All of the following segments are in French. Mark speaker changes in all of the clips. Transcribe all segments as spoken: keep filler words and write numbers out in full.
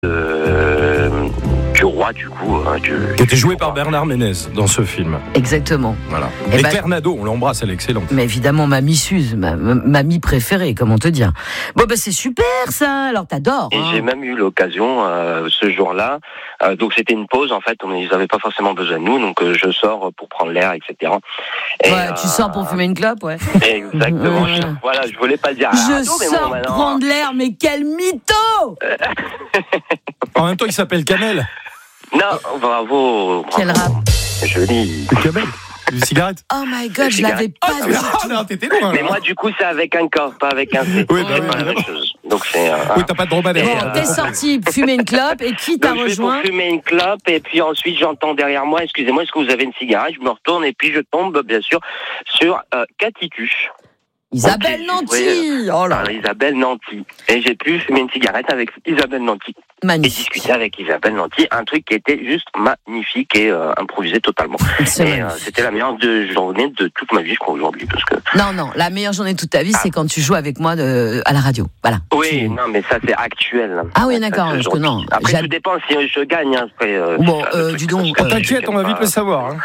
Speaker 1: euh, du roi, du coup. Hein, du,
Speaker 2: qui était joué par Bernard Ménez dans ce film.
Speaker 3: Exactement.
Speaker 2: Voilà.
Speaker 3: Et,
Speaker 2: Et
Speaker 3: bah,
Speaker 2: Claire Nadeau, on l'embrasse, elle est excellente.
Speaker 3: Mais évidemment, mamie Suze, ma mamie préférée, comment te dire. Bon, bah c'est super ça, alors t'adores.
Speaker 1: Et
Speaker 3: hein.
Speaker 1: j'ai même eu l'occasion, euh, ce jour-là, euh, donc c'était une pause, en fait, on, ils n'avaient pas forcément besoin de nous, donc euh, je sors pour prendre l'air, et cetera. Et,
Speaker 3: Ouais,
Speaker 1: euh,
Speaker 3: tu sors pour fumer une clope, ouais.
Speaker 1: Exactement.
Speaker 3: Ouais.
Speaker 1: Je, voilà, je voulais pas le dire à la
Speaker 3: Je
Speaker 1: radio, mais bon,
Speaker 3: sors
Speaker 1: maintenant,
Speaker 3: prendre l'air, mais quel mytho!
Speaker 2: En même temps, il s'appelle Kamel.
Speaker 1: Non, bravo.
Speaker 3: Quel
Speaker 1: bravo.
Speaker 3: rap.
Speaker 1: Joli.
Speaker 2: C'est Kamel. Une cigarette.
Speaker 3: Oh my god, je l'avais pas
Speaker 2: Ah,
Speaker 3: vu.
Speaker 2: ah, non, t'étais loin.
Speaker 1: Mais
Speaker 2: là.
Speaker 1: moi, du coup, c'est avec un K, pas avec un C.
Speaker 2: Oui, bah,
Speaker 1: c'est
Speaker 2: oui,
Speaker 1: pas la même
Speaker 2: évidemment.
Speaker 1: chose. Donc c'est. Euh,
Speaker 2: Oui, t'as pas de dromadaire.
Speaker 3: Bon,
Speaker 2: Euh,
Speaker 3: t'es sorti fumer une clope et qui t'a
Speaker 1: Donc, je vais pour
Speaker 3: rejoint?
Speaker 1: fumer une clope et puis ensuite j'entends derrière moi, excusez-moi, est-ce que vous avez une cigarette? Je me retourne et puis je tombe bien sûr sur euh, Cathy Tuche.
Speaker 3: Isabelle
Speaker 1: Ok,
Speaker 3: Nanty. Oh là.
Speaker 1: Alors, Isabelle Nanty. Et j'ai pu fumer une cigarette avec Isabelle Nanty. Et
Speaker 3: Magnifique.
Speaker 1: discuter avec Isabelle Nanty, un truc qui était juste magnifique et euh, improvisé totalement.
Speaker 3: C'est
Speaker 1: Et euh,
Speaker 3: magnifique.
Speaker 1: c'était la meilleure de journée de toute ma vie, je crois, aujourd'hui. Parce que...
Speaker 3: Non, non, la meilleure journée de toute ta vie, c'est quand tu joues avec moi de, à la radio. Voilà.
Speaker 1: Oui,
Speaker 3: Tu-
Speaker 1: non, mais ça, c'est actuel.
Speaker 3: Ah oui, d'accord,
Speaker 1: Ça, c'est
Speaker 3: parce que non,
Speaker 1: Après,
Speaker 3: j'ad-
Speaker 1: tout dépend si je gagne. Hein, après, euh,
Speaker 3: Bon,
Speaker 1: c'est ça, le
Speaker 3: euh,
Speaker 1: truc,
Speaker 3: dis donc,
Speaker 1: parce que
Speaker 3: euh,
Speaker 1: je
Speaker 2: T'inquiète, on va
Speaker 1: gagne
Speaker 2: vite
Speaker 1: pas.
Speaker 2: le savoir. Hein.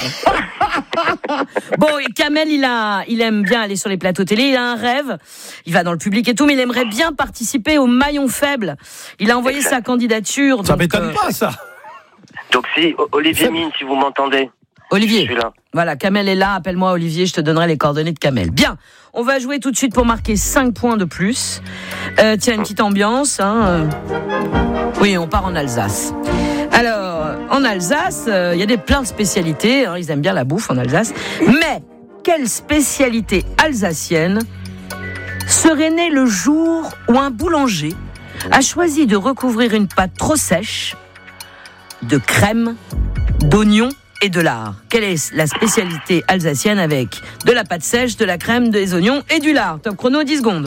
Speaker 3: Bon, et Kamel, il a, il aime bien aller sur les plateaux télé. Il a un rêve. Il va dans le public et tout, mais il aimerait bien participer au maillon faible. Il a envoyé
Speaker 1: Exact.
Speaker 3: sa candidature.
Speaker 2: Ça
Speaker 3: donc,
Speaker 2: m'étonne
Speaker 3: euh,
Speaker 2: pas, ça.
Speaker 1: Donc, si, Olivier Mine, si vous m'entendez, je
Speaker 3: Olivier.
Speaker 1: suis là.
Speaker 3: Voilà, Kamel est là. Appelle-moi Olivier. Je te donnerai les coordonnées de Kamel. Bien. On va jouer tout de suite pour marquer cinq points de plus. Euh, tiens, une petite ambiance. Hein. euh. Oui, on part en Alsace. Alors, en Alsace, il euh, y a des plein de spécialités. Hein, ils aiment bien la bouffe en Alsace. Mais quelle spécialité alsacienne serait née le jour où un boulanger a choisi de recouvrir une pâte trop sèche de crème, d'oignons et de lard? Quelle est la spécialité alsacienne avec de la pâte sèche, de la crème, des oignons et du lard? Top chrono, dix secondes.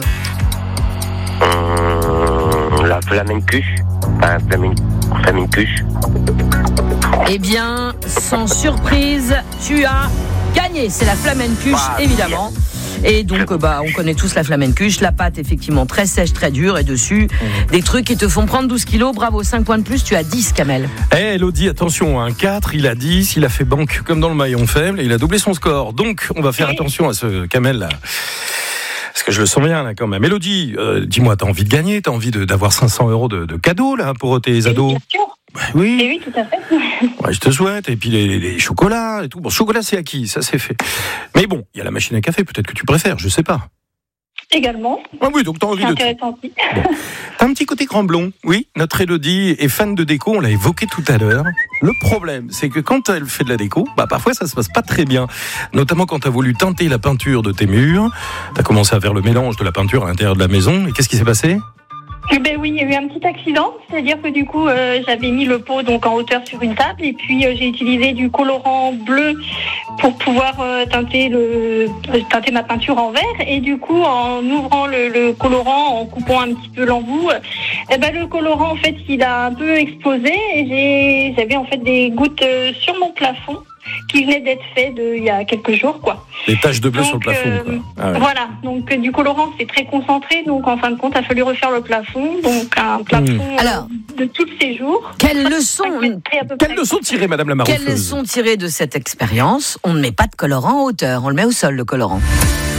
Speaker 1: Hum, la flamencuche. Enfin, flamen- flamencuche.
Speaker 3: Eh bien, sans surprise, tu as gagné. C'est la flamencuche,
Speaker 1: Ah,
Speaker 3: évidemment. Et donc, euh, bah, on connaît tous la flamencuche. La pâte, effectivement, très sèche, très dure. Et dessus, des trucs qui te font prendre douze kilos. Bravo, cinq points de plus. Tu as dix, Kamel.
Speaker 2: Eh, Elodie, attention, un quatre, il a dix, il a fait banque comme dans le maillon faible et il a doublé son score. Donc, on va faire attention à ce Kamel là. Parce que je le sens bien là quand même. Elodie, euh, dis-moi, t'as envie de gagner? T'as envie de, d'avoir cinq cents euros de, de cadeaux là pour tes ados?
Speaker 4: Bien sûr.
Speaker 2: Bah oui.
Speaker 4: Et oui, tout à fait.
Speaker 2: Ouais, je te souhaite. Et puis les, les, les chocolats et tout. Bon, chocolat c'est acquis, ça c'est fait. Mais bon, il y a la machine à café, peut-être que tu préfères, je sais pas.
Speaker 4: Également.
Speaker 2: Ah oui, donc t'as envie
Speaker 4: C'est
Speaker 2: de tout.
Speaker 4: intéressant aussi.
Speaker 2: T'as un petit côté Grand-Blond. Oui, notre Elodie est fan de déco, on l'a évoqué tout à l'heure. Le problème, c'est que quand elle fait de la déco, bah parfois ça se passe pas très bien. Notamment quand t'as voulu teinter la peinture de tes murs. T'as commencé à faire le mélange de la peinture à l'intérieur de la maison. Et qu'est-ce qui s'est passé?
Speaker 4: Eh ben oui, il y a eu un petit accident, c'est-à-dire que du coup, euh, j'avais mis le pot donc en hauteur sur une table et puis euh, j'ai utilisé du colorant bleu pour pouvoir euh, teinter le euh, teinter ma peinture en vert et du coup, en ouvrant le, le colorant, en coupant un petit peu l'embout, euh, eh ben le colorant en fait, il a un peu explosé et j'ai j'avais en fait des gouttes euh, sur mon plafond qui venaient d'être faites de, il y a quelques jours, quoi.
Speaker 2: Des taches de bleu
Speaker 4: Donc,
Speaker 2: sur le plafond.
Speaker 4: euh,
Speaker 2: Quoi. Ah ouais.
Speaker 4: Voilà, donc euh, du colorant c'est très concentré, donc en fin de compte il a fallu refaire le plafond, donc un plafond
Speaker 2: Mmh.
Speaker 4: euh,
Speaker 3: Alors,
Speaker 4: de tous ces jours.
Speaker 3: Quelle leçon,
Speaker 4: À peu
Speaker 2: Quelle
Speaker 4: près.
Speaker 2: leçon tirer, Madame la
Speaker 3: quelle
Speaker 2: Maroufleuse?
Speaker 3: leçon tirée de cette expérience? On ne met pas de colorant en hauteur, on le met au sol, le colorant.